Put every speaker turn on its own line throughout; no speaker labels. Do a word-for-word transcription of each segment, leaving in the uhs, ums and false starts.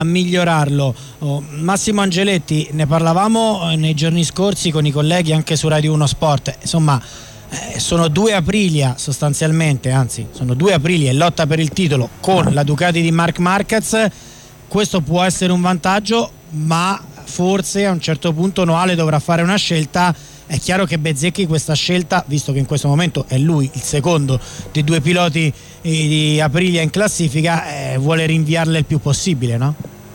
a migliorarlo. Oh, Massimo Angeletti, ne parlavamo nei giorni scorsi con i colleghi anche su Radio uno Sport, insomma eh, sono due Aprilia sostanzialmente, anzi sono due Aprilia in lotta per il titolo con la Ducati di Marc Marquez. Questo può essere un vantaggio, ma forse a un certo punto Noale dovrà fare una scelta. È chiaro che Bezzecchi questa scelta, visto che in questo momento è lui il secondo dei due piloti di Aprilia in classifica, eh, vuole rinviarla il più possibile, no?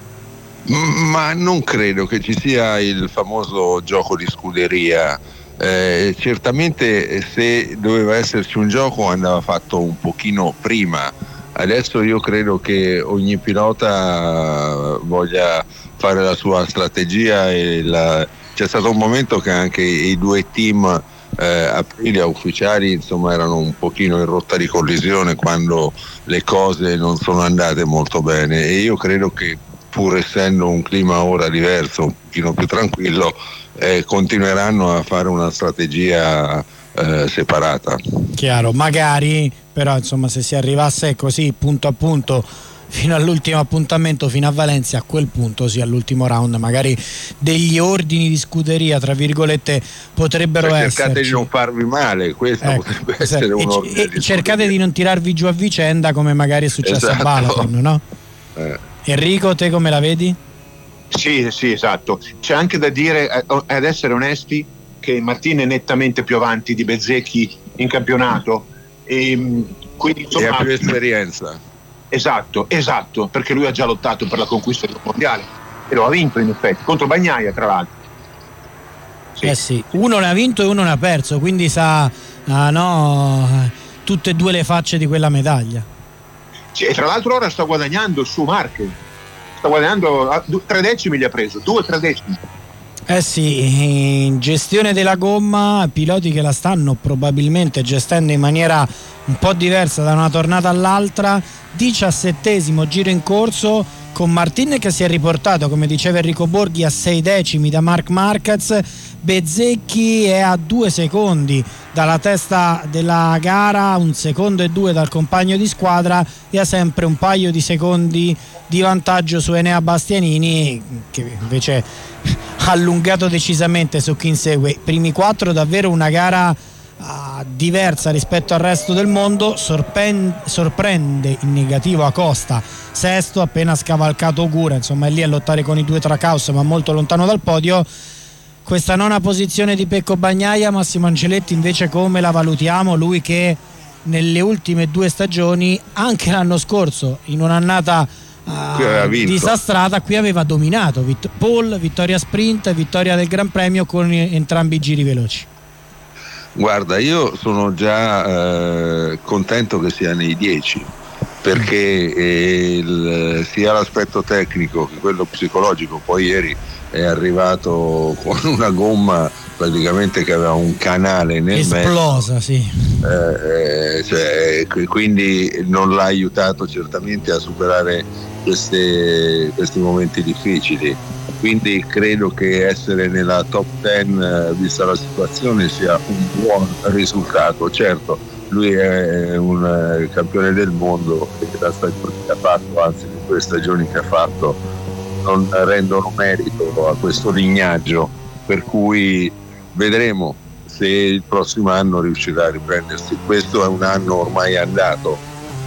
Ma non credo che ci sia il famoso gioco di scuderia. Eh, certamente se doveva esserci un gioco andava fatto un pochino prima. Adesso io credo che ogni pilota voglia fare la sua strategia e la... c'è stato un momento che anche i due team eh, Aprilia ufficiali insomma erano un pochino in rotta di collisione quando le cose non sono andate molto bene, e io credo che pur essendo un clima ora diverso, un pochino più tranquillo, eh, continueranno a fare una strategia eh, separata.
Chiaro, magari, però insomma se si arrivasse così punto a punto fino all'ultimo appuntamento, fino a Valencia, a quel punto sì, all'ultimo round magari degli ordini di scuderia tra virgolette potrebbero
cioè,
essere.
Cercate di non farvi male, questo
ecco,
potrebbe essere un ordine
e,
di
e cercate
scuderia.
di non tirarvi giù a vicenda come magari è successo
esatto.
a Balaton, no?
Eh.
Enrico, te come la vedi?
Sì, sì, esatto. C'è anche da dire, ad essere onesti, che Martin è nettamente più avanti di Bezzecchi in campionato e quindi insomma,
e ha più esperienza.
Esatto, esatto, perché lui ha già lottato per la conquista del mondiale e lo ha vinto in effetti, contro Bagnaia tra l'altro.
Sì. Eh sì, uno ne ha vinto e uno ne ha perso, quindi sa ah no, tutte e due le facce di quella medaglia.
Sì, e tra l'altro ora sta guadagnando su Marche, sta guadagnando tre decimi, gli ha preso, due tre decimi.
Eh sì, in gestione della gomma, piloti che la stanno probabilmente gestendo in maniera un po' diversa da una tornata all'altra. Diciassettesimo giro in corso con Martin che si è riportato, come diceva Enrico Borghi, a sei decimi da Marc Marquez. Bezzecchi è a due secondi dalla testa della gara, un secondo e due dal compagno di squadra, e ha sempre un paio di secondi di vantaggio su Enea Bastianini, che invece ha allungato decisamente su chi insegue. Primi quattro, davvero una gara uh, diversa rispetto al resto del mondo. Sorpen- sorprende in negativo Acosta, sesto, appena scavalcato Ogura, insomma è lì a lottare con i due Tracaus ma molto lontano dal podio. Questa nona posizione di Pecco Bagnaia, Massimo Angeletti, invece come la valutiamo? Lui che nelle ultime due stagioni, anche l'anno scorso in un'annata uh, disastrata, qui aveva dominato Vitt- Paul, vittoria sprint, vittoria del Gran Premio con entrambi i giri veloci.
Guarda, io sono già eh, contento che sia nei dieci, perché eh, il, sia l'aspetto tecnico che quello psicologico. Poi ieri è arrivato con una gomma praticamente che aveva un canale nel
esplosa,
mezzo.
Sì.
Eh, eh, cioè, quindi non l'ha aiutato certamente a superare queste, questi momenti difficili. Quindi credo che essere nella top dieci, eh, vista la situazione, sia un buon risultato. Certo, lui è un eh, campione del mondo e la stagione che ha fatto, anzi le due stagioni che ha fatto, non rendono merito a questo lignaggio, per cui vedremo se il prossimo anno riuscirà a riprendersi. Questo è un anno ormai andato.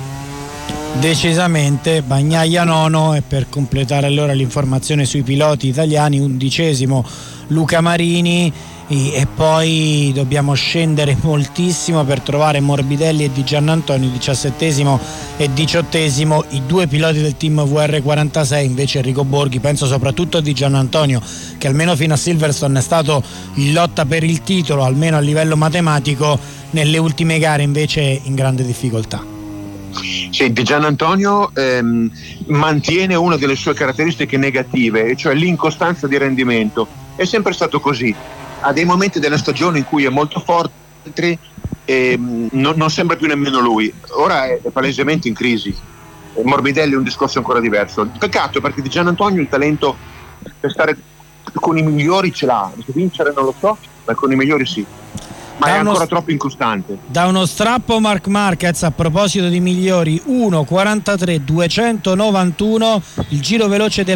Decisamente. Bagnaia nono, e per completare allora l'informazione sui piloti italiani, undicesimo Luca Marini, e poi dobbiamo scendere moltissimo per trovare Morbidelli e Di Giannantonio, diciassettesimo e diciottesimo, i due piloti del team V R quarantasei. Invece Enrico Borghi, penso soprattutto a Di Giannantonio, che almeno fino a Silverstone è stato in lotta per il titolo, almeno a livello matematico, nelle ultime gare invece in grande difficoltà.
Sì, Di Giannantonio ehm, mantiene una delle sue caratteristiche negative, e cioè l'incostanza di rendimento. È sempre stato così. Ha dei momenti della stagione in cui è molto forte e non, non sembra più nemmeno lui. Ora è, è palesemente in crisi. Morbidelli è un discorso ancora diverso. Peccato, perché Di Giannantonio il talento per stare con i migliori ce l'ha. Per vincere non lo so, ma con i migliori sì. Ma da è ancora uno, troppo incostante.
Da uno strappo Marc Marquez, a proposito di migliori, uno quarantatré duecentonovantuno, il giro veloce della